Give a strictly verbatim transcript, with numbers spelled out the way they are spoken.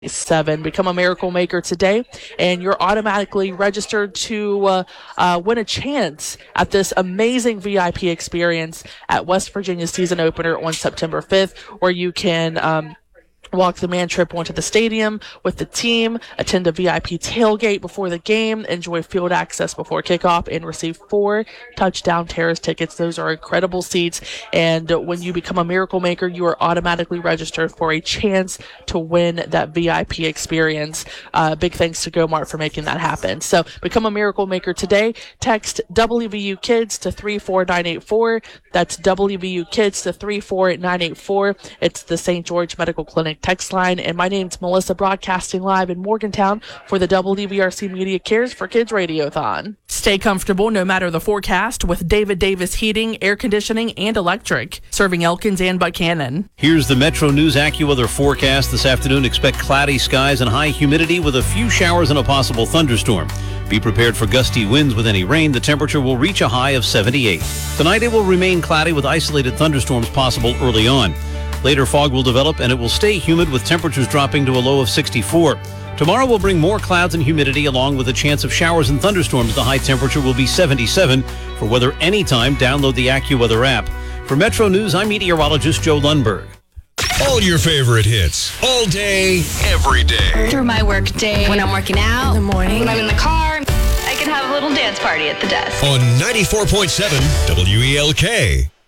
Seven. Become a Miracle Maker today, and you're automatically registered to uh, uh, win a chance at this amazing V I P experience at West Virginia's season opener on September fifth, where you can um, walk the man trip onto the stadium with the team, attend a V I P tailgate before the game, enjoy field access before kickoff, and receive four touchdown terrace tickets. Those are incredible seats, and when you become a Miracle Maker, you are automatically registered for a chance to win that V I P experience. Uh, big thanks to GoMart for making that happen. So become a Miracle Maker today. Text W V U Kids to three four nine eight four. That's W V U Kids to three four nine eight four. It's the Saint George Medical Clinic text line, and my name's Melissa, broadcasting live in Morgantown for the W V R C Media Cares for Kids Radiothon. Stay comfortable no matter the forecast with David Davis Heating, Air Conditioning, and Electric, serving Elkins and Buchanan. Here's the Metro News AccuWeather forecast this afternoon. Expect cloudy skies and high humidity with a few showers and a possible thunderstorm. Be prepared for gusty winds with any rain. The temperature will reach a high of seventy-eight. Tonight it will remain cloudy with isolated thunderstorms possible early on. Later, fog will develop and it will stay humid with temperatures dropping to a low of sixty-four. Tomorrow will bring more clouds and humidity along with a chance of showers and thunderstorms. The high temperature will be seventy-seven. For weather anytime, download the AccuWeather app. For Metro News, I'm meteorologist Joe Lundberg. All your favorite hits, all day, every day. Through my work day, when I'm working out, in the morning, when I'm in the car, I can have a little dance party at the desk. On ninety-four point seven W E L K.